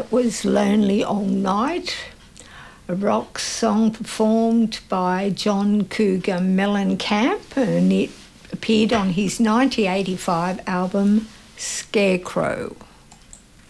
That was Lonely All Night, a rock song performed by John Cougar Mellencamp, and it appeared on his 1985 album Scarecrow.